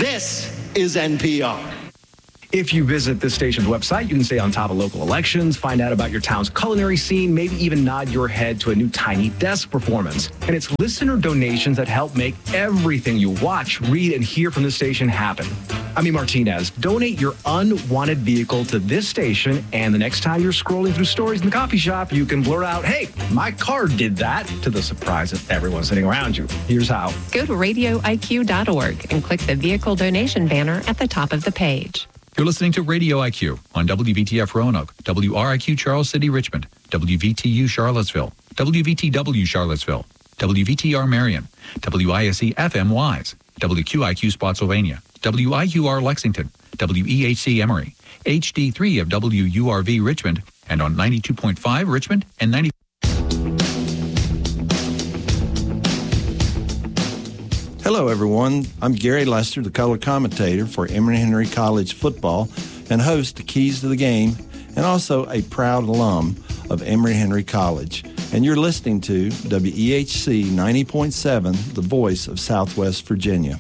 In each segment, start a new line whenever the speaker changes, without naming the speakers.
This is NPR.
If you visit this station's website, you can stay on top of local elections, find out about your town's culinary scene, maybe even nod your head to a new Tiny Desk performance. And it's listener donations that help make everything you watch, read, and hear from the station happen. I'm E. Martinez. Donate your unwanted vehicle to this station, and the next time you're scrolling through stories in the coffee shop, you can blurt out, "Hey, my car did that," to the surprise of everyone sitting around you. Here's how.
Go to radioiq.org and click the vehicle donation banner at the top of the page.
You're listening to Radio IQ on WVTF Roanoke, WRIQ Charles City Richmond, WVTU Charlottesville, WVTW Charlottesville, WVTR Marion, WISE FM Wise, WQIQ Spotsylvania, WIUR Lexington, WEHC Emory, HD3 of WURV Richmond, and on 92.5 Richmond and 90.
Hello, everyone. I'm Gary Lester, the color commentator for Emory-Henry College football and host of Keys to the Game, and also a proud alum of Emory-Henry College. And you're listening to WEHC 90.7, the voice of Southwest Virginia.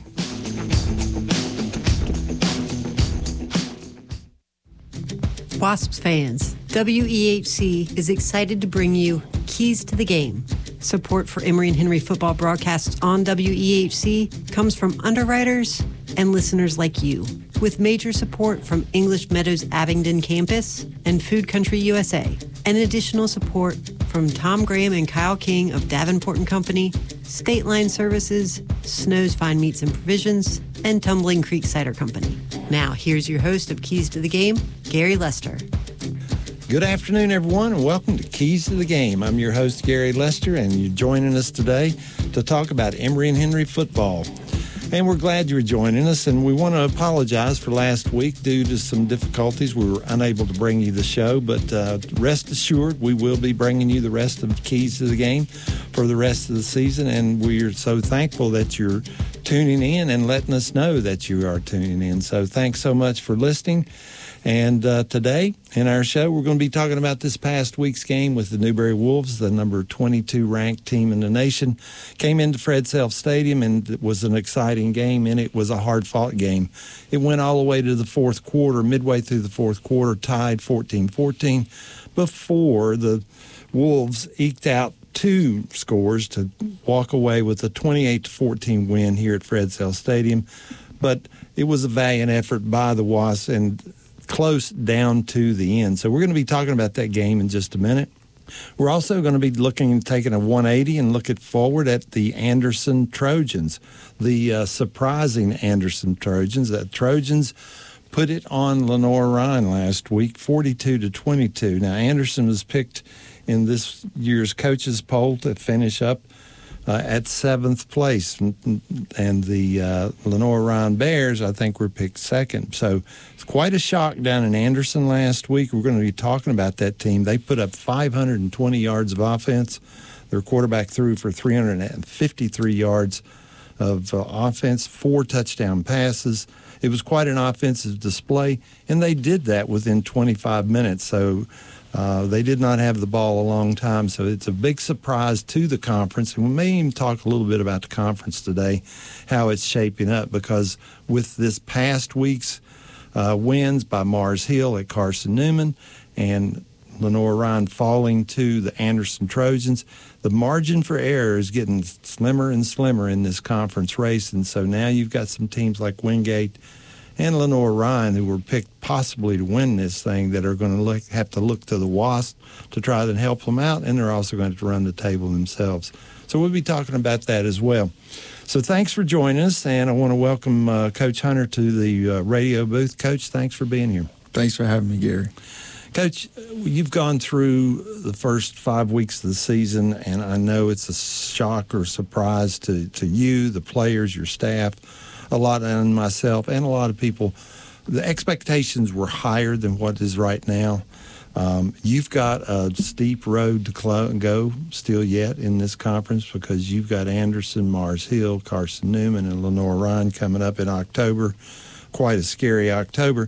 Wasps fans, WEHC is excited to bring you Keys to the Game. Support for Emory and Henry football broadcasts on WEHC comes from underwriters and listeners like you, with major support from English Meadows Abingdon campus and Food Country USA, and additional support from Tom Graham and Kyle King of Davenport & Company, State Line Services, Snow's Fine Meats and Provisions, and Tumbling Creek Cider Company. Now, here's your host of Keys to the Game, Gary Lester.
Good afternoon, everyone, and welcome to Keys to the Game. I'm your host, Gary Lester, and you're joining us today to talk about Emory and Henry football. And we're glad you're joining us, and we want to apologize for last week due to some difficulties. We were unable to bring you the show, but rest assured, we will be bringing you the rest of Keys to the Game for the rest of the season, and we're so thankful that you're tuning in and letting us know that you are tuning in. So thanks so much for listening. And today in our show, we're going to be talking about this past week's game with the Newberry Wolves, the number 22 ranked team in the nation. Came into Fred Self Stadium, and it was an exciting game, and it was a hard-fought game. It went all the way to the fourth quarter, midway through the fourth quarter, tied 14-14, before the Wolves eked out two scores to walk away with a 28-14 win here at Fred Self Stadium. But it was a valiant effort by the Wasps, and close down to the end. So we're going to be talking about that game in just a minute. We're also going to be taking a 180 and looking forward at the Anderson Trojans, the surprising Anderson Trojans. The Trojans put it on Lenoir-Rhyne last week, 42-22. Now, Anderson was picked in this year's coaches poll to finish up at 7th place, and the Lenoir-Rhyne Bears, I think, were picked second. So it's quite a shock down in Anderson last week. We're going to be talking about that team. They put up 520 yards of offense. Their quarterback threw for 353 yards of offense, 4 touchdown passes. It was quite an offensive display, and they did that within 25 minutes. So they did not have the ball a long time, so it's a big surprise to the conference. And we may even talk a little bit about the conference today, how it's shaping up, because with this past week's wins by Mars Hill at Carson Newman and Lenoir-Rhyne falling to the Anderson Trojans, the margin for error is getting slimmer and slimmer in this conference race. And so now you've got some teams like Wingate and Lenoir-Rhyne, who were picked possibly to win this thing, that are going to have to look to the Wasps to try to help them out, and they're also going to run the table themselves. So we'll be talking about that as well. So thanks for joining us, and I want to welcome Coach Hunter to the radio booth. Coach, thanks for being here.
Thanks for having me, Gary.
Coach, you've gone through the first 5 weeks of the season, and I know it's a shock or surprise to you, the players, your staff, a lot, and myself, and a lot of people. The expectations were higher than what is right now. You've got a steep road to go still yet in this conference, because you've got Anderson, Mars Hill, Carson Newman, and Lenoir-Rhyne coming up in October. Quite a scary October.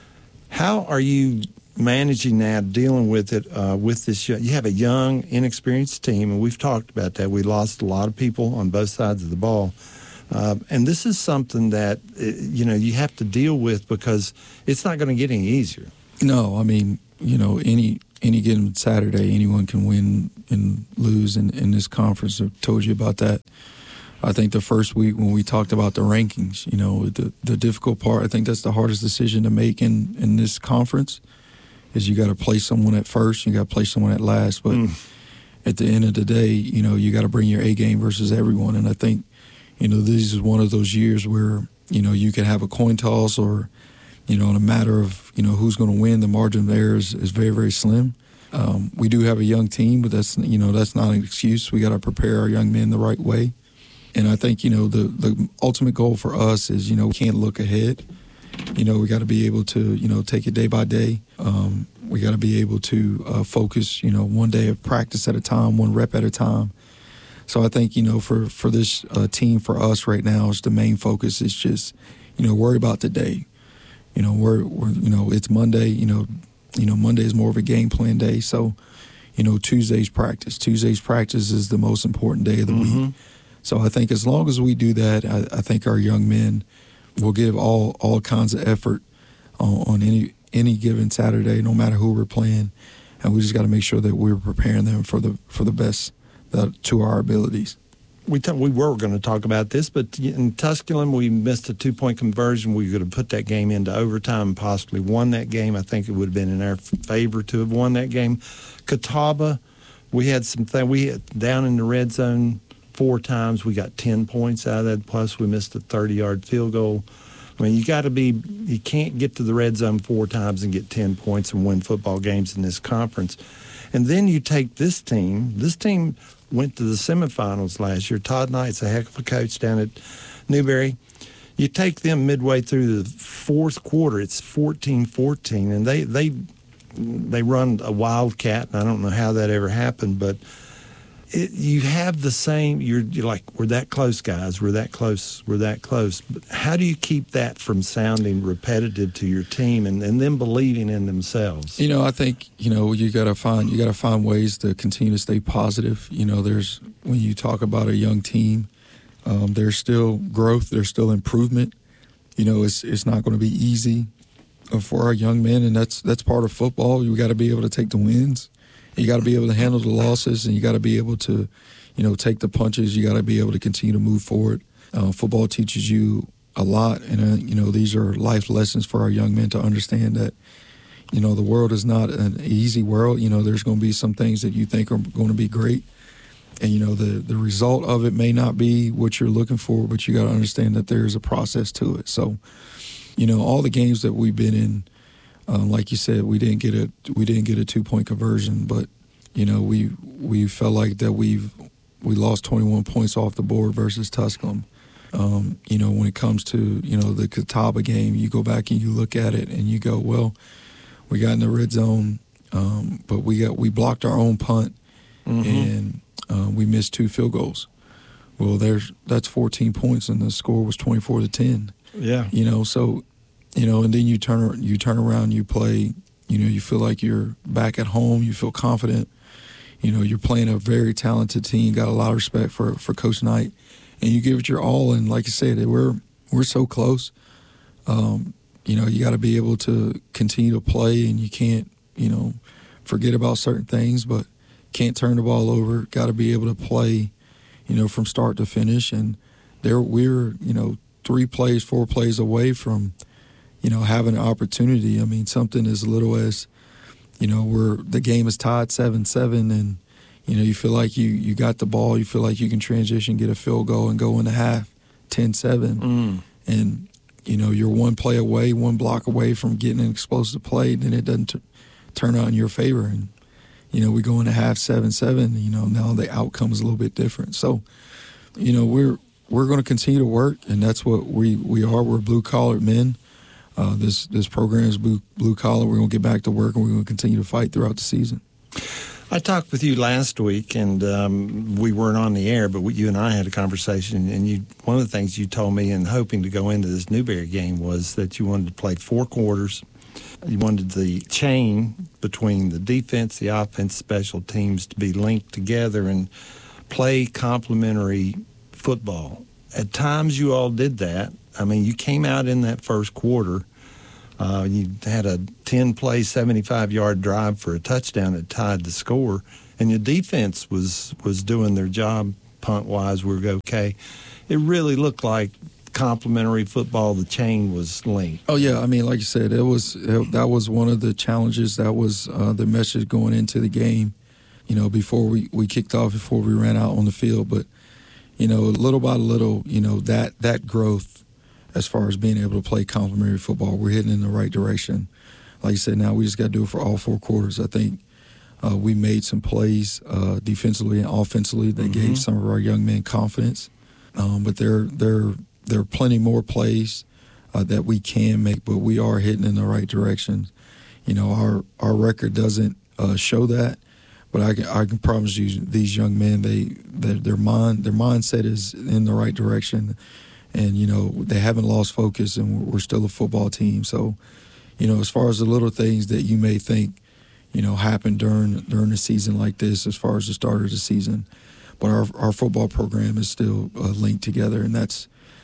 How are you managing now, dealing with it, with this? You have a young, inexperienced team, and we've talked about that. We lost a lot of people on both sides of the ball. And this is something that, you have to deal with because it's not going to get any easier.
No, I mean, any given Saturday, anyone can win and lose in this conference. I've told you about that. I think the first week when we talked about the rankings, the difficult part, I think that's the hardest decision to make in this conference is you got to play someone at first, you got to play someone at last. But at the end of the day, you got to bring your A game versus everyone. And I think, this is one of those years where, you can have a coin toss or, in a matter of, who's going to win, the margin of error is very, very slim. We do have a young team, but that's not an excuse. We got to prepare our young men the right way. And I think, the ultimate goal for us is, we can't look ahead. We got to be able to, take it day by day. We got to be able to focus, one day of practice at a time, one rep at a time. So I think, for this team, for us right now, is the main focus is just, worry about today. It's Monday, Monday is more of a game plan day. So, Tuesday's practice. Tuesday's practice is the most important day of the week. So I think as long as we do that, I think our young men will give all kinds of effort on any given Saturday, no matter who we're playing. And we just got to make sure that we're preparing them for the best to our abilities.
We were going to talk about this, but in Tusculum, we missed a 2-point conversion. We could have put that game into overtime and possibly won that game. I think it would have been in our favor to have won that game. Catawba, we had down in the red zone 4 times. We got 10 points out of that, plus we missed a 30-yard field goal. I mean, you can't get to the red zone 4 times and get 10 points and win football games in this conference. And then you take this team. This team went to the semifinals last year. Todd Knight's a heck of a coach down at Newberry. You take them midway through the fourth quarter, it's 14-14, and they run a wildcat, and I don't know how that ever happened, but you have the same, you're like, we're that close, guys, we're that close. But how do you keep that from sounding repetitive to your team and them believing in themselves?
I think, you gotta find ways to continue to stay positive. There's, when you talk about a young team, there's still growth, there's still improvement. It's not going to be easy for our young men, and that's part of football. You got to be able to take the wins. You got to be able to handle the losses, and you got to be able to, take the punches. You got to be able to continue to move forward. Football teaches you a lot, and these are life lessons for our young men to understand that, the world is not an easy world. There's going to be some things that you think are going to be great, and the result of it may not be what you're looking for, but you got to understand that there is a process to it. So, all the games that we've been in. Like you said, we didn't get a 2-point conversion, but we felt like that we lost 21 points off the board versus Tusculum. When it comes to the Catawba game, you go back and you look at it and you go, well, we got in the red zone, but we blocked our own punt and we missed 2 field goals. Well, that's 14 points and the score was 24-10.
Yeah,
so. And then you turn around, you play, you feel like you're back at home, you feel confident, you're playing a very talented team, got a lot of respect for Coach Knight, and you give it your all. And like I said, we're so close. You got to be able to continue to play, and you can't, forget about certain things, but can't turn the ball over. Got to be able to play, from start to finish. And we're 3 plays, 4 plays away from, having an opportunity. I mean, something as little as, the game is tied 7-7 and, you feel like you got the ball, you feel like you can transition, get a field goal and go into half 10-7. And, you're 1 play away, 1 block away from getting an explosive play, then it doesn't turn out in your favor. And, we go into half 7-7, now the outcome is a little bit different. So, we're going to continue to work, and that's what we are. We're blue-collar men. This program is blue collar. We're going to get back to work, and we're going to continue to fight throughout the season.
I talked with you last week, and we weren't on the air, but you and I had a conversation, and one of the things you told me in hoping to go into this Newberry game was that you wanted to play 4 quarters. You wanted the chain between the defense, the offense, special teams to be linked together and play complementary football. at times you all did that. I mean, you came out in that first quarter. You had a 10-play, 75-yard drive for a touchdown that tied the score, and your defense was doing their job punt-wise. We were okay. It really looked like complementary football. The chain was linked.
Oh yeah, I mean, like you said, that was one of the challenges. That was the message going into the game. You know, before we kicked off, before we ran out on the field, but you know, little by little, you know, that growth as far as being able to play complementary football, we're heading in the right direction. Like you said, now we just got to do it for all 4 quarters. I think we made some plays defensively and offensively that gave some of our young men confidence. But there are plenty more plays that we can make, but we are heading in the right direction. You know, our record doesn't show that, but I can promise you, these young men, their mindset is in the right direction, and you know they haven't lost focus, and we're still a football team. So, you know, as far as the little things that you may think, you know, happen during a season like this, as far as the start of the season, but our football program is still linked together, and that's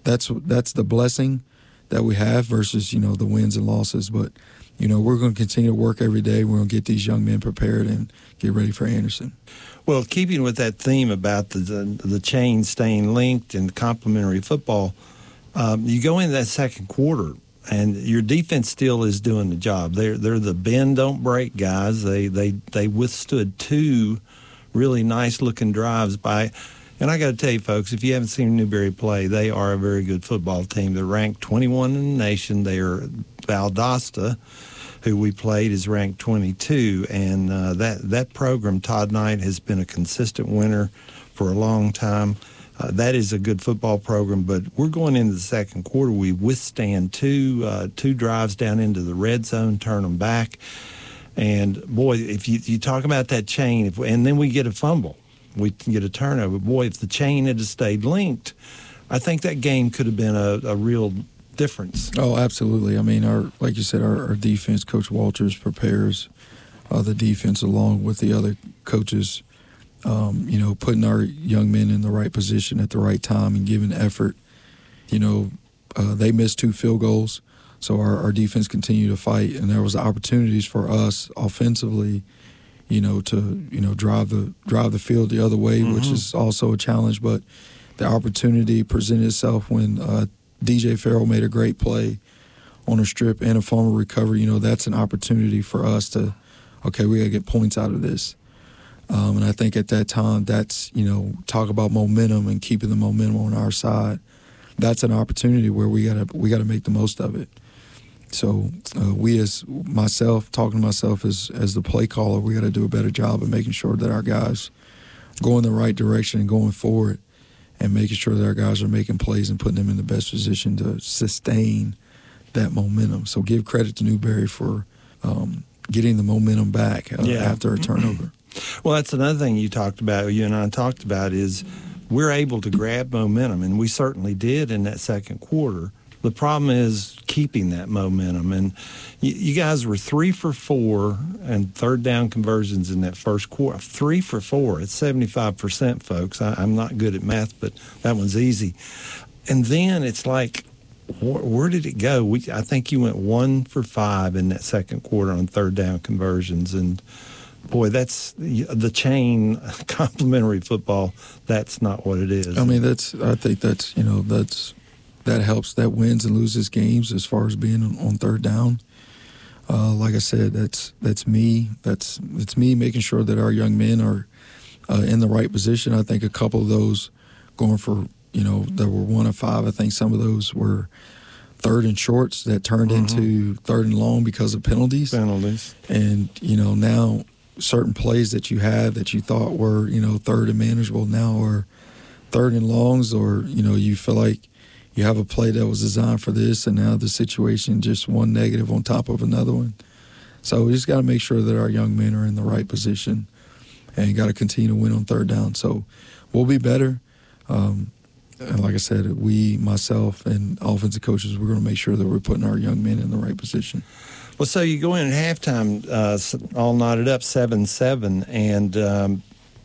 the blessing that we have versus, you know, the wins and losses. But, you know, we're going to continue to work every day. We're going to get these young men prepared and get ready for Anderson.
Well, keeping with that theme about the chain staying linked and complementary football, you go into that second quarter, and your defense still is doing the job. They're the bend don't break guys. They withstood 2 really nice looking drives by. And I got to tell you, folks, if you haven't seen Newberry play, they are a very good football team. They're ranked 21 in the nation. They are Valdosta, who we played, is ranked 22. And that program, Todd Knight, has been a consistent winner for a long time. That is a good football program. But we're going into the second quarter. We withstand two drives down into the red zone, turn them back. And, boy, if you talk about that chain, and then we get a fumble. We can get a turnover. Boy, if the chain had stayed linked, I think that game could have been a real difference.
Oh, absolutely. I mean, like you said, our defense, Coach Walters prepares the defense along with the other coaches, you know, putting our young men in the right position at the right time and giving effort. You know, they missed 2 field goals, so our defense continued to fight, and there was opportunities for us offensively, you know, to, you know, drive the field the other way, which is also a challenge. But the opportunity presented itself when DJ Farrell made a great play on a strip and a fumble recovery. You know, that's an opportunity for us to, okay, we got to get points out of this. And I think at that time, that's, you know, talk about momentum and keeping the momentum on our side. That's an opportunity where we gotta make the most of it. So talking to myself as the play caller, we got to do a better job of making sure that our guys go in the right direction and going forward, and making sure that our guys are making plays and putting them in the best position to sustain that momentum. So give credit to Newberry for getting the momentum back after a turnover.
Well, that's another thing you and I talked about, is we're able to grab momentum, and we certainly did in that second quarter. The problem is keeping that momentum. And you guys were 3 for 4 and third down conversions in that first quarter. 3 for 4. It's 75%, folks. I'm not good at math, but that one's easy. And then it's like, where did it go? I think you went 1 for 5 in that second quarter on third down conversions. And, boy, that's the chain complementary football. That's not what it is.
I mean, I think that's, you know, that helps, that wins and loses games as far as being on third down. Like I said, that's me. It's me making sure that our young men are in the right position. I think a couple of those going for, you know, that were 1 of 5. I think some of those were third and shorts that turned into third and long because of penalties. And, you know, now certain plays that you have that you thought were, you know, third and manageable now are third and longs, or, you know, you feel like you have a play that was designed for this, and now the situation just one negative on top of another one. So we just got to make sure that our young men are in the right position and got to continue to win on third down. So we'll be better. And like I said, myself, and offensive coaches, we're going to make sure that we're putting our young men in the right position.
Well, so you go in at halftime all knotted up 7-7, and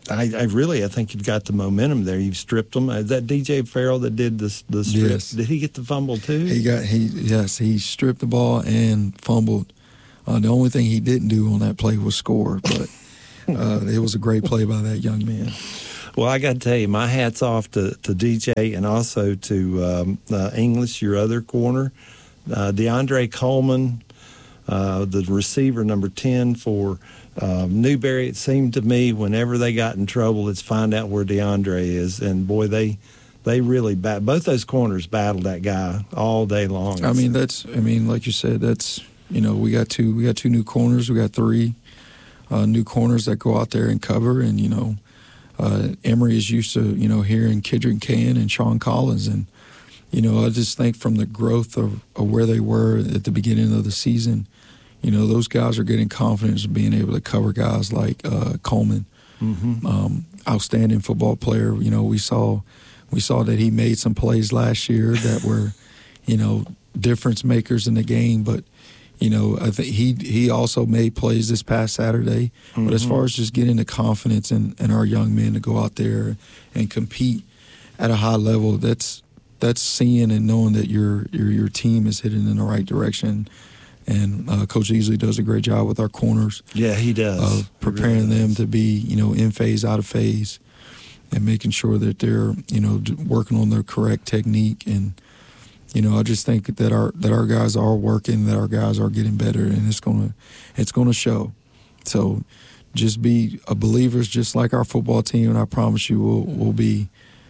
I think you've got the momentum there. You've stripped them. Is that DJ Farrell that did the strip?
Yes.
Did he get the fumble too?
He stripped the ball and fumbled. The only thing he didn't do on that play was score, but it was a great play by that young man.
Well, I got to tell you, my hat's off to DJ and also to English, your other corner. DeAndre Coleman, the receiver, number 10 for Newberry. It seemed to me whenever they got in trouble, let's find out where DeAndre is. And, boy, they really both those corners battled that guy all day long.
Like you said, that's, we got two new corners. We got 3 new corners that go out there and cover. And, Emory is used to, hearing Kidrick Can and Sean Collins. And, I just think from the growth of where they were at the beginning of the season, those guys are getting confidence of being able to cover guys like Coleman. Mm-hmm. Outstanding football player. We saw that he made some plays last year that were, difference makers in the game. But, I think he also made plays this past Saturday. Mm-hmm. But as far as just getting the confidence in our young men to go out there and compete at a high level, that's seeing and knowing that your team is heading in the right direction. And Coach Easley does a great job with our corners.
Yeah, he does.
Of preparing them to be, in phase, out of phase, and making sure that they're, working on their correct technique. And, I just think that our guys are working, that our guys are getting better, and it's gonna show. So just be believers, just like our football team, and I promise you, we'll be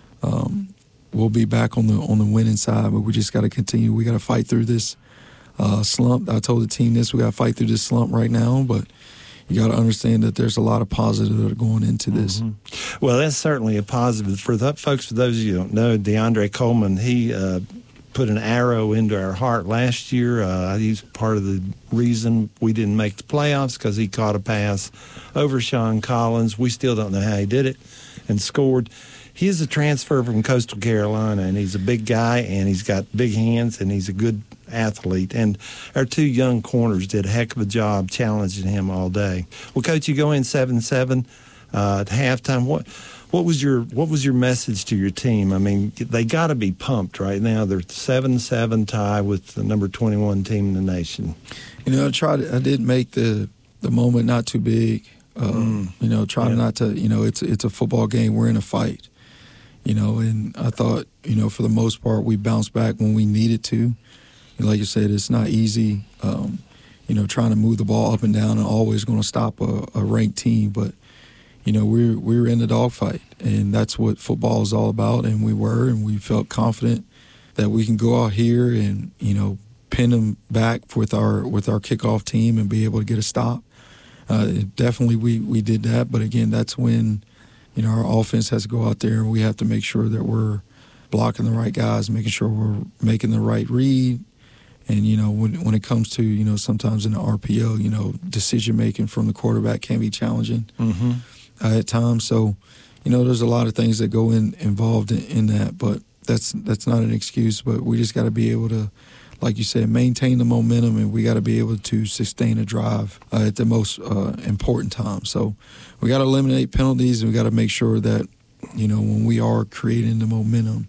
back on the winning side. But we just got to continue. We got to fight through this slump. I told the team this: we got to fight through this slump right now, but you got to understand that there's a lot of positives that are going into this.
Mm-hmm. Well, that's certainly a positive. For those of you who don't know, DeAndre Coleman, he put an arrow into our heart last year. He's part of the reason we didn't make the playoffs because he caught a pass over Sean Collins. We still don't know how he did it and scored. He is a transfer from Coastal Carolina, and he's a big guy, and he's got big hands, and he's a good athlete. And our 2 young corners did a heck of a job challenging him all day. Well, Coach, you go in 7-7 at halftime. What was your message to your team? I mean, they got to be pumped right now. They're 7-7 tie with the number 21 team in the nation.
I did make the moment not too big. Try not to. It's a football game. We're in a fight. And I thought, for the most part, we bounced back when we needed to. And like you said, it's not easy, trying to move the ball up and down and always going to stop a ranked team. But, we were in the dogfight, and that's what football is all about. And we felt confident that we can go out here and, pin them back with our kickoff team and be able to get a stop. Definitely we did that. But, again, that's when – our offense has to go out there, and we have to make sure that we're blocking the right guys, making sure we're making the right read. And, when it comes to, sometimes in the RPO, decision-making from the quarterback can be challenging at times. So, there's a lot of things that go involved in that, but that's not an excuse. But we just got to be able to, like you said, maintain the momentum, and we got to be able to sustain a drive at the most important time. So we got to eliminate penalties, and we got to make sure that, when we are creating the momentum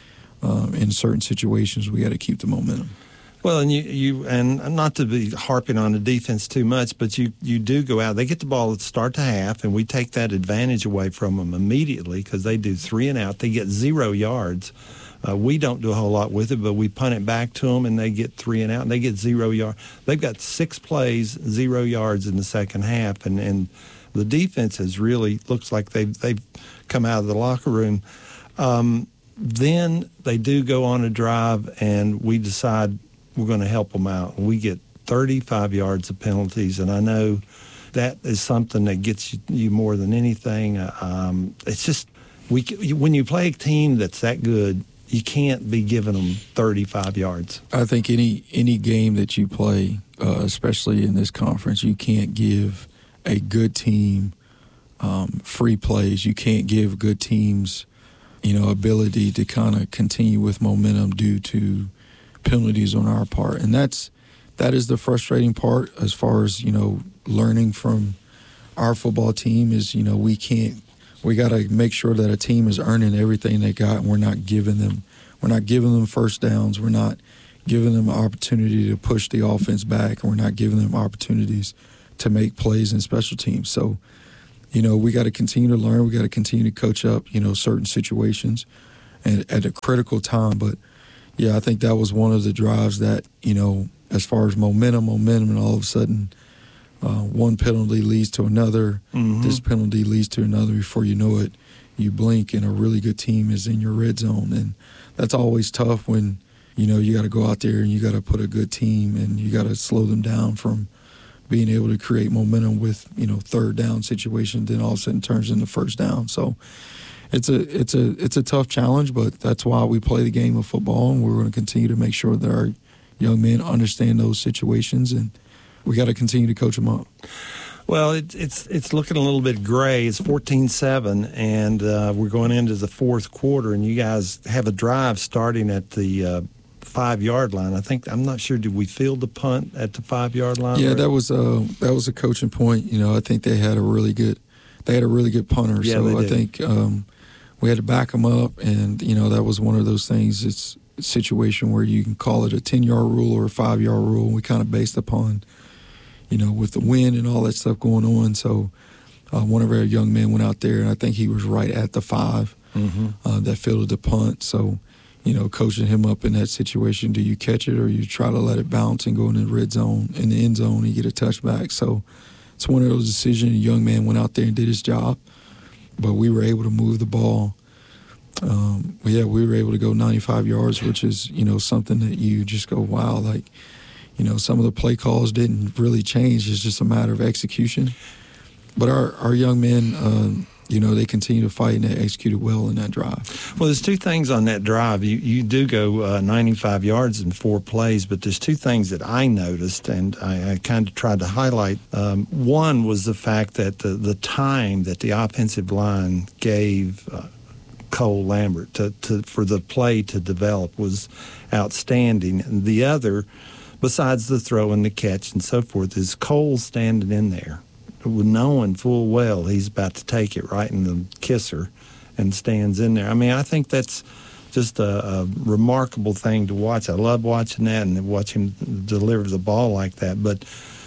in certain situations, we got to keep the momentum.
Well, and you and not to be harping on the defense too much, but you do go out. They get the ball at start to half, and we take that advantage away from them immediately because they do 3 and out. They get 0 yards. We don't do a whole lot with it, but we punt it back to them, and they get 3 and out, and they get 0 yards. They've got 6 plays, 0 yards in the second half, and the defense has really looks like they've come out of the locker room. Then they do go on a drive, and we decide we're going to help them out. We get 35 yards of penalties, and I know that is something that gets you more than anything. It's just when you play a team that's that good, you can't be giving them 35 yards.
I think any game that you play, especially in this conference, you can't give a good team free plays. You can't give good teams, ability to kind of continue with momentum due to penalties on our part. And that is the frustrating part as far as, learning from our football team is, we can't we got to make sure that a team is earning everything they got, and we're not giving them first downs. We're not giving them an opportunity to push the offense back, and we're not giving them opportunities to make plays in special teams. So, we got to continue to learn. We got to continue to coach up, certain situations and at a critical time. But, yeah, I think that was one of the drives that, as far as momentum, and all of a sudden one penalty leads to another. Mm-hmm. This penalty leads to another. Before you know it, you blink and a really good team is in your red zone. And that's always tough when, you got to go out there and you got to put a good team and you got to slow them down from being able to create momentum with, third down situations, then all of a sudden turns into first down. So it's a tough challenge, but that's why we play the game of football, and we're going to continue to make sure that our young men understand those situations, and we got to continue to coach them up.
Well, it's looking a little bit gray. It's 14-7, and we're going into the fourth quarter, and you guys have a drive starting at the 5-yard line. I'm not sure. Did we field the punt at the 5-yard line?
Yeah, that was a coaching point. I think they had a really good punter.
Yeah,
so I think we had to back them up, and that was one of those things. It's a situation where you can call it a 10-yard rule or a 5-yard rule, and we kind of based upon, with the wind and all that stuff going on. So one of our young men went out there, and I think he was right at the 5 that fielded the punt. So, coaching him up in that situation, do you catch it or you try to let it bounce and go in the red zone, in the end zone, and you get a touchback? So it's one of those decisions. A young man went out there and did his job, but we were able to move the ball. We were able to go 95 yards, which is, something that you just go, wow, some of the play calls didn't really change. It's just a matter of execution. But our young men, they continue to fight, and they executed well in that drive.
Well, there's two things on that drive. You do go 95 yards in 4 plays, but there's two things that I noticed, and I kind of tried to highlight. One was the fact that the time that the offensive line gave Cole Lambert for the play to develop was outstanding. And the other, besides the throw and the catch and so forth, is Cole standing in there, knowing full well he's about to take it right in the kisser, and stands in there. I think that's just a remarkable thing to watch. I love watching that and watch him deliver the ball like that. But,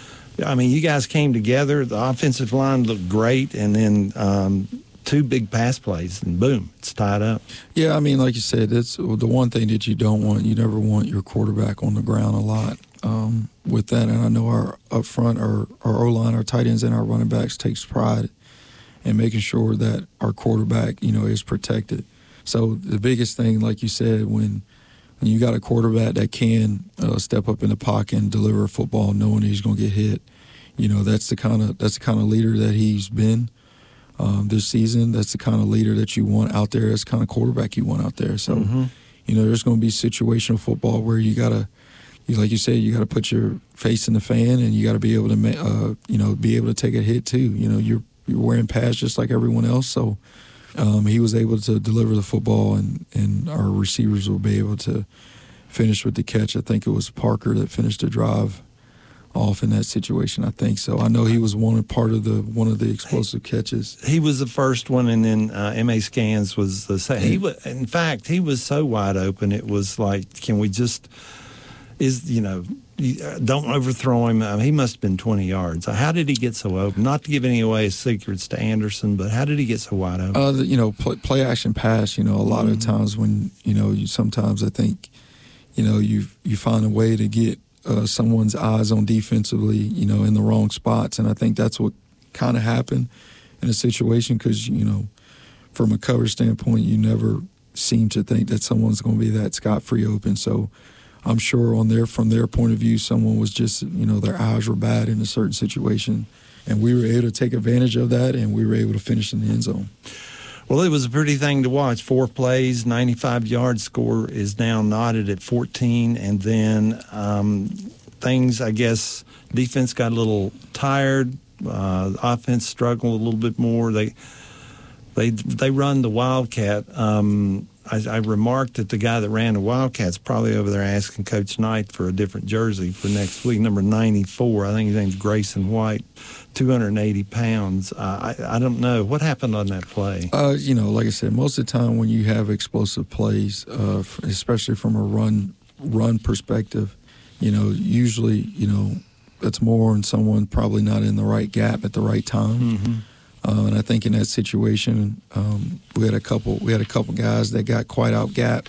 you guys came together. The offensive line looked great, and then 2 big pass plays, and boom, it's tied up.
Yeah, like you said, that's the one thing that you don't want. You never want your quarterback on the ground a lot. With that, and I know our up front, our O-line, our tight ends, and our running backs takes pride in making sure that our quarterback, is protected. So the biggest thing, like you said, when you got a quarterback that can step up in the pocket and deliver a football, knowing he's going to get hit, that's the kind of leader that he's been this season. That's the kind of leader that you want out there. That's the kind of quarterback you want out there. So, there's going to be situational football where you got to, like you said, you got to put your face in the fan, and you got to be able to, be able to take a hit too. You're wearing pads just like everyone else. So he was able to deliver the football, and our receivers will be able to finish with the catch. I think it was Parker that finished the drive off in that situation. I think so. I know he was one of the explosive catches.
He was the first one, and then M.A. Scans was the second. In fact, he was so wide open. It was like, can we just? Don't overthrow him. He must have been 20 yards. How did he get so open? Not to give any away his secrets to Anderson, but how did he get so wide open?
Play action pass. A lot of times when sometimes I think, you find a way to get someone's eyes on defensively, in the wrong spots, and I think that's what kind of happened in a situation because from a coverage standpoint, you never seem to think that someone's going to be that scot-free open. So I'm sure from their point of view, someone was just, their eyes were bad in a certain situation. And we were able to take advantage of that, and we were able to finish in the end zone.
Well, it was a pretty thing to watch. 4 plays, 95-yard score is now knotted at 14. And then things, I guess, defense got a little tired. Offense struggled a little bit more. They run the Wildcat. I remarked that the guy that ran the Wildcats probably over there asking Coach Knight for a different jersey for next week, number 94. I think his name's Grayson White, 280 pounds. I don't know. What happened on that play?
Like I said, most of the time when you have explosive plays, especially from a run perspective, usually, it's more on someone probably not in the right gap at the right time.
Mm-hmm.
And I think in that situation, we had a couple guys that got quite out-gapped.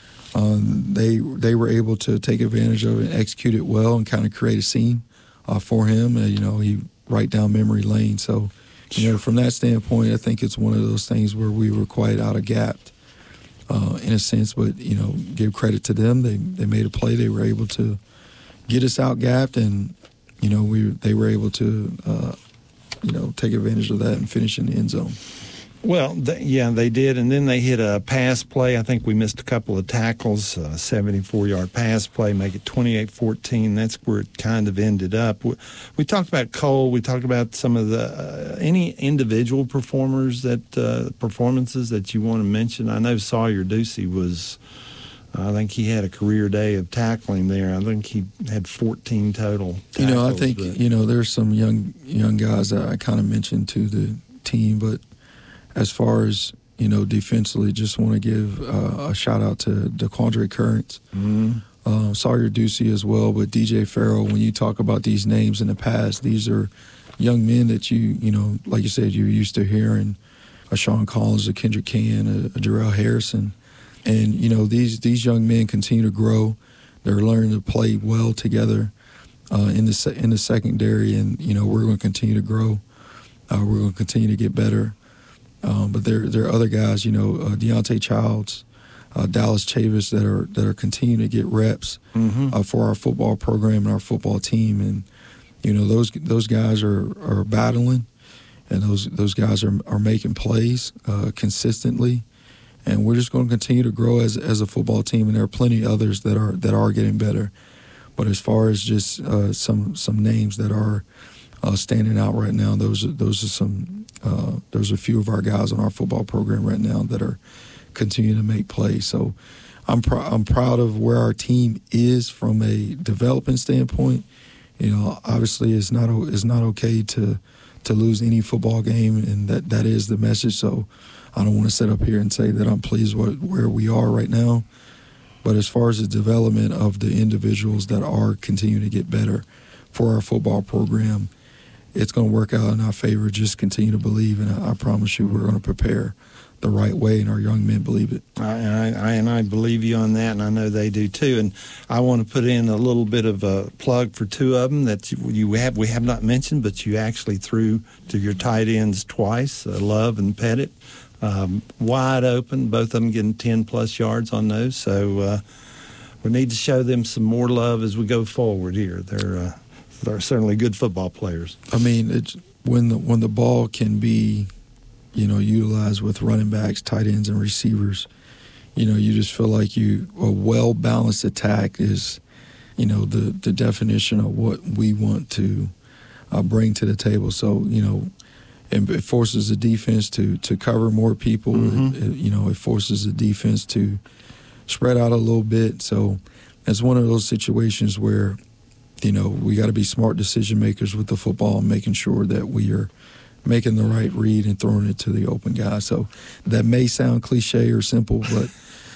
They were able to take advantage of it and execute it well and kind of create a scene for him. He right down memory lane. So, from that standpoint, I think it's one of those things where we were quite out-gapped in a sense. But, give credit to them. They made a play. They were able to get us out-gapped, and, they were able to take advantage of that and finish in the end zone.
Well, they did, and then they hit a pass play. I think we missed a couple of tackles, 74-yard pass play, make it 28-14. That's where it kind of ended up. We talked about Cole. We talked about some of the any individual performances that you want to mention. I know Sawyer Ducey was. I think he had a career day of tackling there. I think he had 14 total tackles.
I think, there's some young guys that I kind of mentioned to the team, but as far as, defensively, just want to give a shout-out to DeQuandre Currents, Sawyer Ducey as well, but DJ Farrell. When you talk about these names in the past, these are young men that like you said, you're used to hearing a Sean Collins, a Kendrick Can, a Jarrell Harrison. And, these young men continue to grow. They're learning to play well together in the secondary, and, we're going to continue to grow. We're going to continue to get better. But there are other guys, Deontay Childs, Dallas Chavis that are continuing to get reps for our football program and our football team. And, those guys are battling, and those guys are making plays consistently. And we're just going to continue to grow as a football team, and there are plenty of others that are getting better. But as far as just some names that are standing out right now, those are a few of our guys on our football program right now that are continuing to make plays. So I'm proud of where our team is from a development standpoint. Obviously it's not okay to lose any football game, and that is the message. So I don't want to sit up here and say that I'm pleased with where we are right now. But as far as the development of the individuals that are continuing to get better for our football program, it's going to work out in our favor. Just continue to believe, and I promise you we're going to prepare the right way, and our young men believe it.
I believe you on that, and I know they do too. And I want to put in a little bit of a plug for two of them that we have not mentioned, but you actually threw to your tight ends twice, Love and Pettit. Wide open, both of them getting 10-plus yards on those. So we need to show them some more love as we go forward here. They're certainly good football players.
I mean, it's when the ball can be, utilized with running backs, tight ends, and receivers, you just feel like a well-balanced attack is, the definition of what we want to bring to the table. So, it forces the defense to cover more people. It forces the defense to spread out a little bit. So it's one of those situations where, we got to be smart decision makers with the football and making sure that we are making the right read and throwing it to the open guy. So that may sound cliche or simple, but,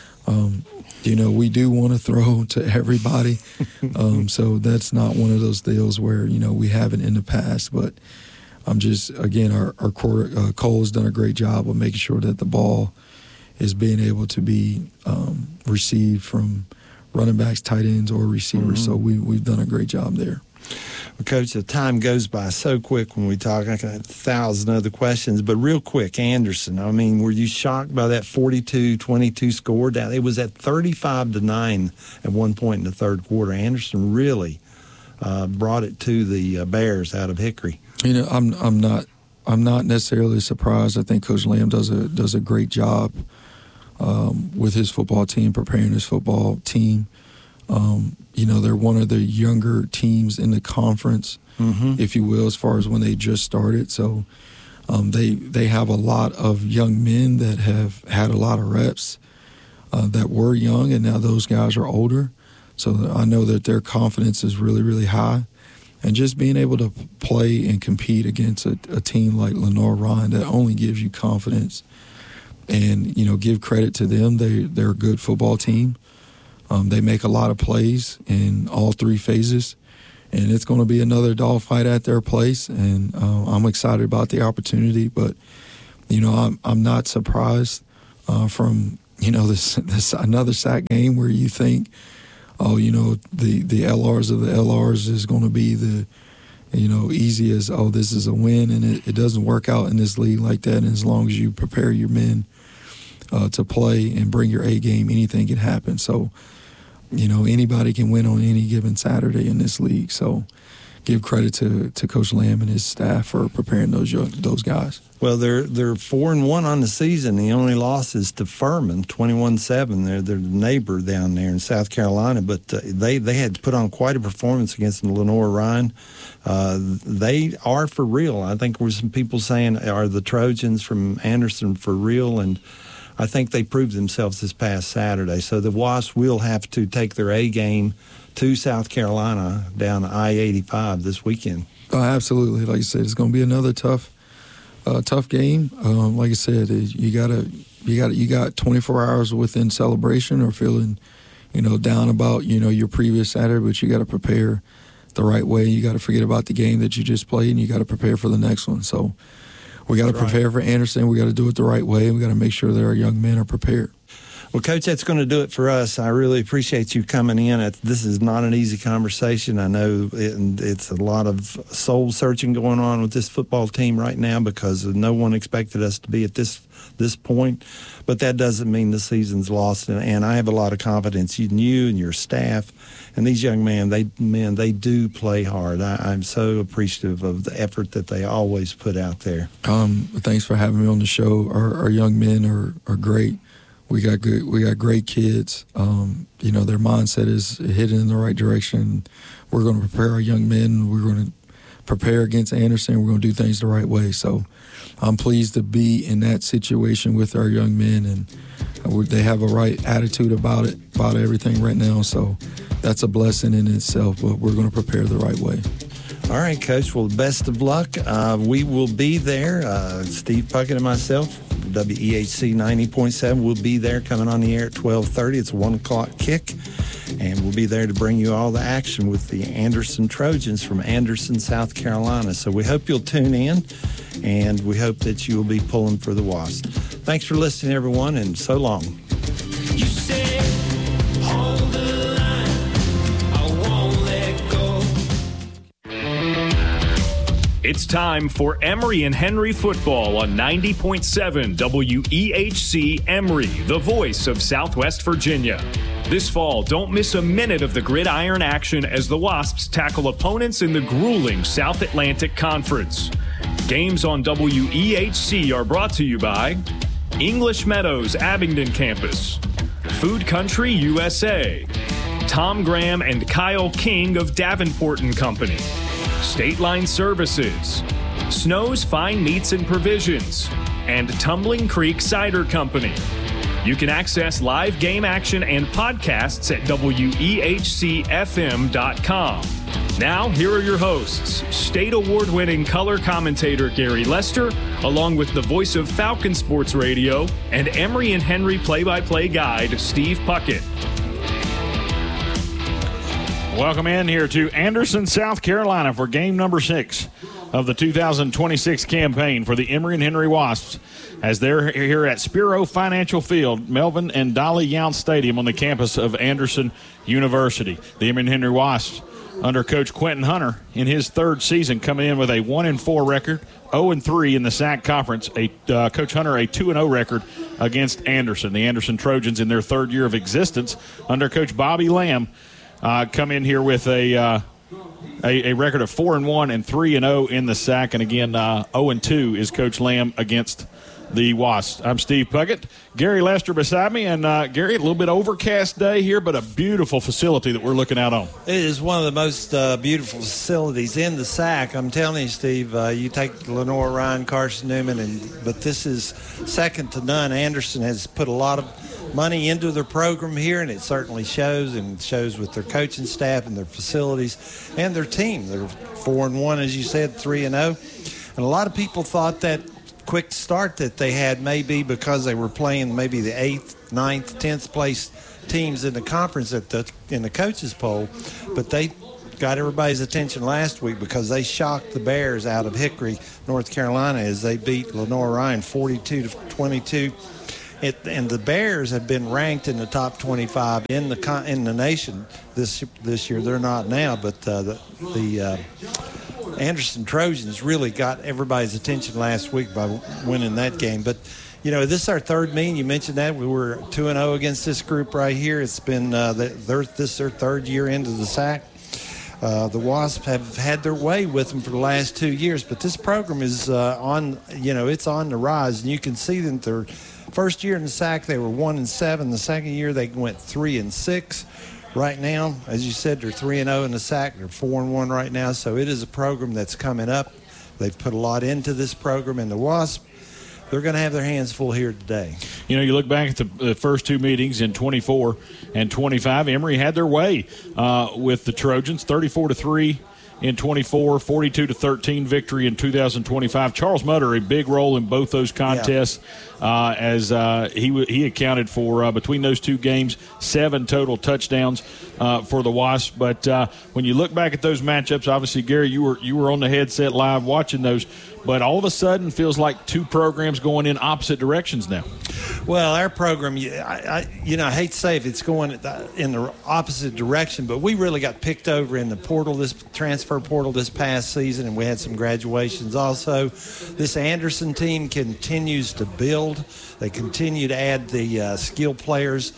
we do want to throw to everybody. So that's not one of those deals where, we haven't in the past, but I'm just, again, our Cole has done a great job of making sure that the ball is being able to be received from running backs, tight ends, or receivers. So we've done a great job there.
Well, Coach, the time goes by so quick when we talk. I got 1,000 other questions, but real quick, Anderson, I mean, were you shocked by that 42-22 score? It was at 35-9 at one point in the third quarter. Anderson really brought it to the Bears out of Hickory.
I'm not necessarily surprised. I think Coach Lamb does a great job with his football team, preparing his football team. They're one of the younger teams in the conference, if you will, as far as when they just started. So they have a lot of young men that have had a lot of reps. that were young, and now those guys are older. So I know that their confidence is really, really high. And just being able to play and compete against a team like Lenoir-Rhyne that only gives you confidence. And, give credit to them. They're a good football team. They make a lot of plays in all three phases. And it's going to be another dogfight at their place. And I'm excited about the opportunity. But, I'm not surprised from, this another SAC game where you think, the LRs of the LRs is going to be the, easy as, this is a win. And it doesn't work out in this league like that. And as long as you prepare your men to play and bring your A game, anything can happen. So, anybody can win on any given Saturday in this league. So give credit to Coach Lamb and his staff for preparing those guys.
Well, they're 4-1 on the season. The only loss is to Furman, 21-7. They're the neighbor down there in South Carolina, but they had put on quite a performance against the Lenoir-Rhyne. They are for real. I think there were some people saying, are the Trojans from Anderson for real? And I think they proved themselves this past Saturday. So the Wasps will have to take their A game to South Carolina down I-85 this weekend.
Absolutely. Like you said, it's going to be another tough game. Like I said, you got 24 hours within celebration or feeling, down about, your previous Saturday, but you got to prepare the right way. You got to forget about the game that you just played, and you got to prepare for the next one. So we got to prepare for Anderson. We got to do it the right way. We got to make sure that our young men are prepared.
Well, Coach, that's going to do it for us. I really appreciate you coming in. This is not an easy conversation. I know it's a lot of soul-searching going on with this football team right now because no one expected us to be at this point. But that doesn't mean the season's lost. And I have a lot of confidence in you and your staff. And these young men, they do play hard. I'm so appreciative of the effort that they always put out there.
Thanks for having me on the show. Our young men are great. We got great kids. Their mindset is headed in the right direction. We're going to prepare our young men. We're going to prepare against Anderson. We're going to do things the right way. So I'm pleased to be in that situation with our young men, and they have a right attitude about everything right now. So that's a blessing in itself, but we're going to prepare the right way.
All right, Coach. Well, best of luck. We will be there. Steve Puckett and myself, WEHC 90.7, will be there coming on the air at 12:30. It's a 1 o'clock kick, and we'll be there to bring you all the action with the Anderson Trojans from Anderson, South Carolina. So we hope you'll tune in, and we hope that you will be pulling for the Wasps. Thanks for listening, everyone, and so long.
You say, hold the line, I won't let go.
It's time for Emory and Henry football on 90.7 WEHC Emory, the voice of Southwest Virginia. This fall, don't miss a minute of the gridiron action as the Wasps tackle opponents in the grueling South Atlantic Conference. Games on WEHC are brought to you by English Meadows Abingdon Campus, Food Country USA, Tom Graham and Kyle King of Davenport & Company, State Line Services, Snow's Fine Meats and Provisions, and Tumbling Creek Cider Company. You can access live game action and podcasts at WEHCFM.com. Now, here are your hosts, State Award-winning color commentator Gary Lester, along with the voice of Falcon Sports Radio, and Emory and Henry play-by-play guide Steve Puckett.
Welcome in here to Anderson, South Carolina for game number 6 of the 2026 campaign for the Emory and Henry Wasps as they're here at Spiro Financial Field, Melvin and Dolly Yount Stadium on the campus of Anderson University. The Emory and Henry Wasps under Coach Quentin Hunter in his third season coming in with a 1-4 record, 0-3 in the SAC Conference. Coach Hunter a 2-0 record against Anderson. The Anderson Trojans in their third year of existence under Coach Bobby Lamb come in here with a record of 4-1 and 3-0 in the SAC, and again 0-2 is Coach Lamb against the Wasps. I'm Steve Puckett, Gary Lester beside me, and Gary, a little bit overcast day here, but a beautiful facility that we're looking out on.
It is one of the most beautiful facilities in the SAC. I'm telling you, Steve, you take Lenoir-Rhyne, Carson Newman, but this is second to none. Anderson has put a lot of money into their program here, and it certainly shows, and shows with their coaching staff and their facilities and their team. They're 4-1, as you said, 3-0. And a lot of people thought that quick start that they had may be because they were playing maybe the 8th, 9th, 10th place teams in the conference in the coaches poll, but they got everybody's attention last week because they shocked the Bears out of Hickory, North Carolina, as they beat Lenoir-Rhyne 42-22. And the Bears have been ranked in the top 25 in the nation this year. They're not now, but the Anderson Trojans really got everybody's attention last week by winning that game. But this is our third meeting. You mentioned that we were 2-0 against this group right here. It's been this is their third year into the SAC. The Wasps have had their way with them for the last 2 years, but this program is it's on the rise, and you can see that their first year in the SAC they were 1-7. The second year they went 3-6. Right now, as you said, they're 3-0 in the SAC. They're 4-1 right now, so it is a program that's coming up. They've put a lot into this program, and the Wasps, they're going to have their hands full here today.
You look back at the first two meetings in 24 and 25. Emory had their way with the Trojans, 34-3 in 24, 42-13 victory in 2025. Charles Mutter, a big role in both those contests, as he accounted for between those two games 7 total touchdowns for the Wasps. But when you look back at those matchups, obviously, Gary, you were on the headset live watching those. But all of a sudden, feels like two programs going in opposite directions now.
Well, our program, I hate to say if it's going in the opposite direction, but we really got picked over in the portal, this transfer portal this past season, and we had some graduations also. This Anderson team continues to build. They continue to add the skilled players.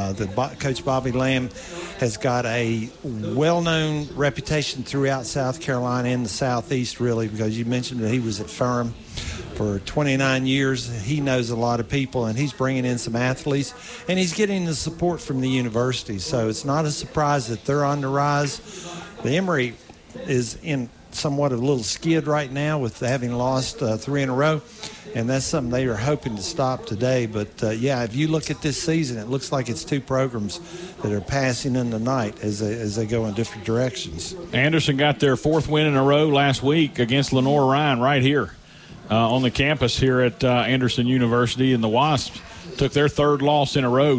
Coach Bobby Lamb has got a well-known reputation throughout South Carolina and the Southeast, really, because you mentioned that he was at Ferrum for 29 years. He knows a lot of people, and he's bringing in some athletes, and he's getting the support from the university. So it's not a surprise that they're on the rise. The Emory is in somewhat of a little skid right now with having lost 3 in a row, and that's something they are hoping to stop today. But, if you look at this season, it looks like it's two programs that are passing in the night as they go in different directions.
Anderson got their 4th win in a row last week against Lenoir-Rhyne right here on the campus here at Anderson University, and the Wasps took their 3rd loss in a row,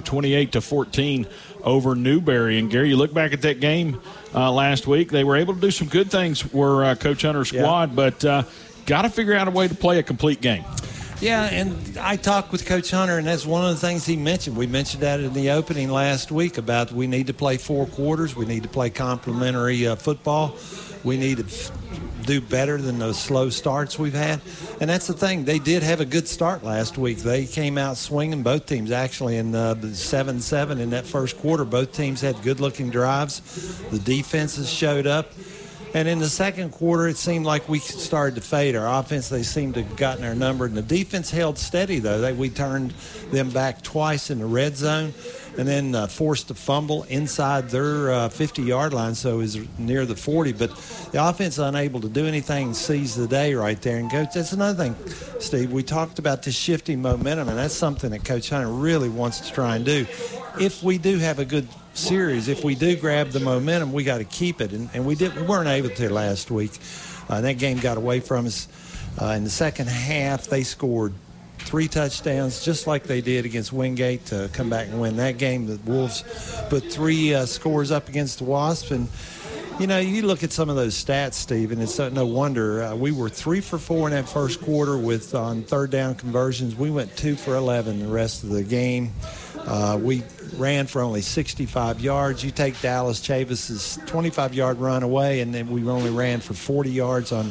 28-14 over Newberry. And, Gary, you look back at that game last week, they were able to do some good things were Coach Hunter's squad, but got to figure out a way to play a complete game.
Yeah, and I talked with Coach Hunter, and that's one of the things he mentioned. We mentioned that in the opening last week about we need to play 4 quarters. We need to play complementary football. We need to do better than those slow starts we've had. And that's the thing. They did have a good start last week. They came out swinging, both teams actually, in 7-7 in that first quarter. Both teams had good-looking drives. The defenses showed up. And in the second quarter, it seemed like we started to fade. Our offense, they seemed to have gotten our number. And the defense held steady, though. We turned them back twice in the red zone and then forced a fumble inside their 50-yard line, so it was near the 40. But the offense unable to do anything and seize the day right there. And, Coach, that's another thing, Steve. We talked about this shifting momentum, and that's something that Coach Hunter really wants to try and do. If we do have a good series, if we do grab the momentum, we got to keep it. And we weren't able to last week. That game got away from us. In the second half, they scored 3 touchdowns, just like they did against Wingate to come back and win that game. The Wolves put 3 scores up against the Wasps. And, you look at some of those stats, Steve, and it's no wonder. We were 3 for 4 in that first quarter on third down conversions. We went 2 for 11 the rest of the game. We ran for only 65 yards. You take Dallas Chavis's 25-yard run away, and then we only ran for 40 yards on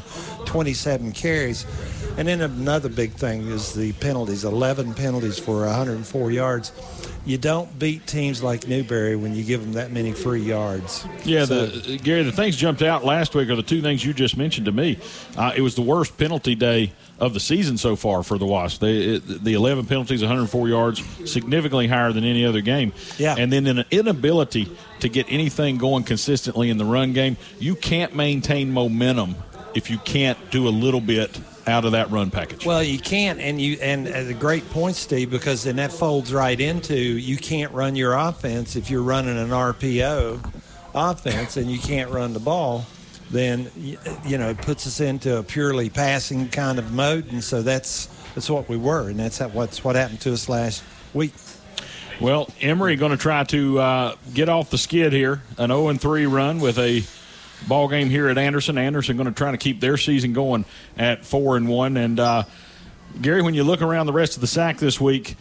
27 carries. And then another big thing is the penalties, 11 penalties for 104 yards. You don't beat teams like Newberry when you give them that many free yards.
Yeah, Gary, the things jumped out last week are the 2 things you just mentioned to me. It was the worst penalty day of the season so far for the Wasps. The 11 penalties, 104 yards, significantly higher than any other game.
Yeah.
And then an inability to get anything going consistently in the run game. You can't maintain momentum if you can't do a little bit out of that run package.
Well, you can't, and a great point, Steve, because then that folds right into you can't run your offense if you're running an RPO offense and you can't run the ball. Then it puts us into a purely passing kind of mode, and so that's what we were, and that's what happened to us last week.
Well, Emory going to try to get off the skid here, an 0-3 run with a ball game here at Anderson. Anderson going to try to keep their season going at 4-1. And Gary, when you look around the rest of the SAC this week,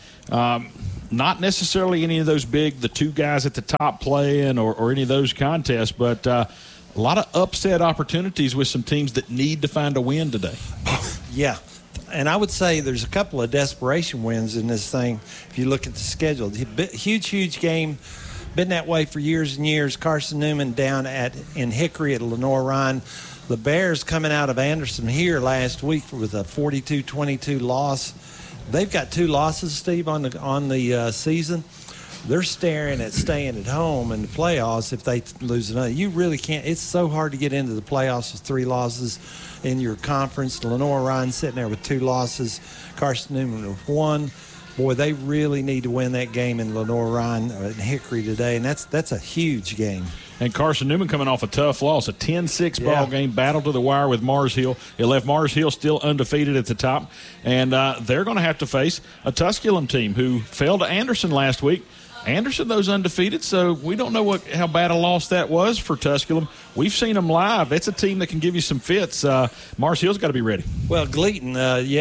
not necessarily any of those the two guys at the top playing or any of those contests, but a lot of upset opportunities with some teams that need to find a win today.
Yeah. And I would say there's a couple of desperation wins in this thing if you look at the schedule. Huge game. Been that way for years and years. Carson Newman down in Hickory at Lenore-Ryan. The Bears coming out of Anderson here last week with a 42-22 loss. They've got 2 losses, Steve, on the season. They're staring at staying at home in the playoffs if they lose another. You really can't. It's so hard to get into the playoffs with 3 losses in your conference. Lenore-Ryan sitting there with 2 losses. Carson Newman with 1. Boy, they really need to win that game in Lenore-Ryan and Hickory today, and that's a huge game.
And Carson Newman coming off a tough loss, a 10-6 ball game, battle to the wire with Mars Hill. It left Mars Hill still undefeated at the top, and they're going to have to face a Tusculum team who fell to Anderson last week. Anderson, those undefeated, so we don't know how bad a loss that was for Tusculum. We've seen them live. That's a team that can give you some fits. Mars Hill's got to be ready.
Well, Gleaton,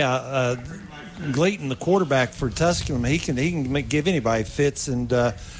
Gleaton, the quarterback for Tusculum, he can give anybody fits, and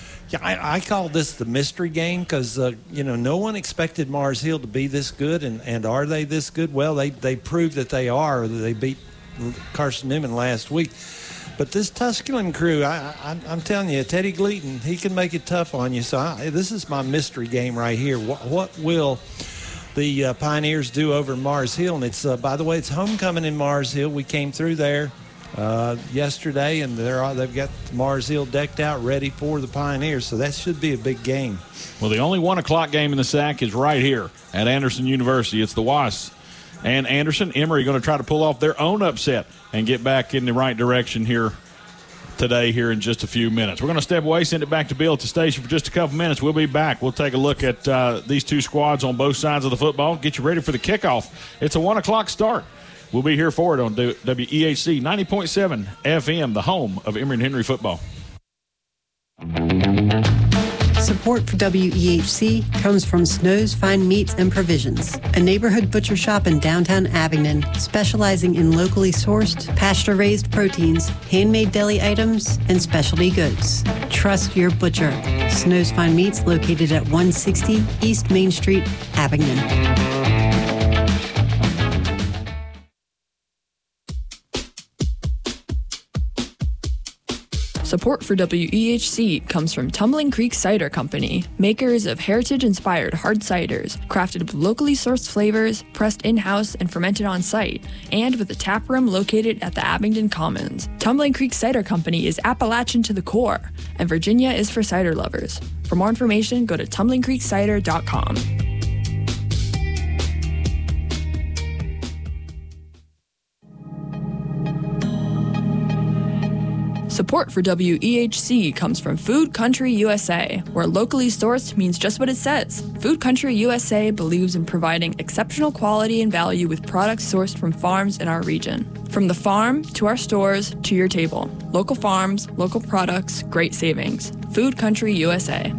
I call this the mystery game because no one expected Mars Hill to be this good, and are they this good? Well, they proved that they are. They beat Carson Newman last week. But this Tusculum crew, I'm telling you, Teddy Gleaton, he can make it tough on you. So this is my mystery game right here. What will the Pioneers do over Mars Hill? And it's, by the way, it's homecoming in Mars Hill. We came through there yesterday, and they've got Mars Hill decked out, ready for the Pioneers. So that should be a big game.
Well, the only 1 o'clock game in the SAC is right here at Anderson University. It's the Wasps and Anderson. Emory going to try to pull off their own upset and get back in the right direction here today here in just a few minutes. We're going to step away, send it back to Bill at the station for just a couple minutes. We'll be back. We'll take a look at these 2 squads on both sides of the football, get you ready for the kickoff. It's a 1 o'clock start. We'll be here for it on WEHC 90.7 FM, the home of Emory and Henry football.
Support for WEHC comes from Snow's Fine Meats and Provisions, a neighborhood butcher shop in downtown Abingdon, specializing in locally sourced, pasture-raised proteins, handmade deli items, and specialty goods. Trust your butcher. Snow's Fine Meats, located at 160 East Main Street, Abingdon.
Support for WEHC comes from Tumbling Creek Cider Company, makers of heritage-inspired hard ciders, crafted with locally sourced flavors, pressed in-house and fermented on-site, and with a tap room located at the Abingdon Commons. Tumbling Creek Cider Company is Appalachian to the core, and Virginia is for cider lovers. For more information, go to tumblingcreeksider.com. Support for WEHC comes from Food Country USA, where locally sourced means just what it says. Food Country USA believes in providing exceptional quality and value with products sourced from farms in our region. From the farm to our stores to your table. Local farms, local products, great savings. Food Country USA.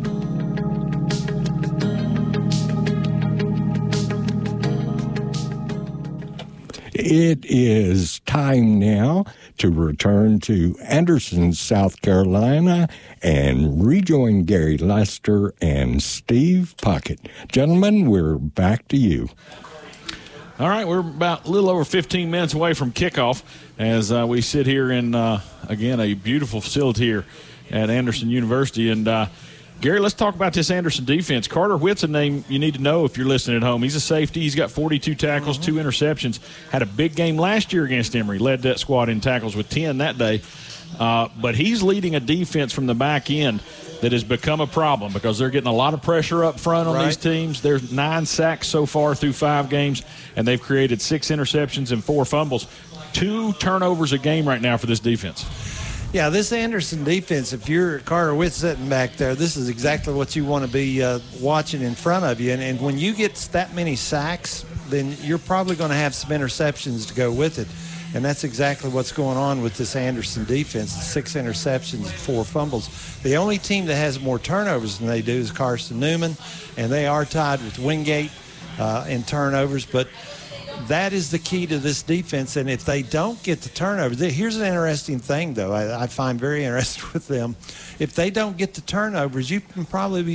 It is time now to return to Anderson, South Carolina, and rejoin Gary Lester and Steve Puckett. Gentlemen, we're back to you.
All right, we're about a little over 15 minutes away from kickoff as we sit here in, again, a beautiful facility here at Anderson University. And, Gary, let's talk about this Anderson defense. Carter Witt's a name you need to know if you're listening at home. He's a safety. He's got 42 tackles, 2 interceptions. Had a big game last year against Emory. Led that squad in tackles with 10 that day. But he's leading a defense from the back end that has become a problem because they're getting a lot of pressure up front on these teams. There's 9 sacks so far through 5 games, and they've created 6 interceptions and 4 fumbles. 2 turnovers a game right now for this defense.
Yeah, this Anderson defense, if you're Carter Witt sitting back there, this is exactly what you want to be watching in front of you. And when you get that many sacks, then you're probably going to have some interceptions to go with it. And that's exactly what's going on with this Anderson defense, 6 interceptions, 4 fumbles. The only team that has more turnovers than they do is Carson Newman, and they are tied with Wingate in turnovers. But that is the key to this defense, and if they don't get the turnovers, here's an interesting thing, though, I find very interesting with them. If they don't get the turnovers, you can probably be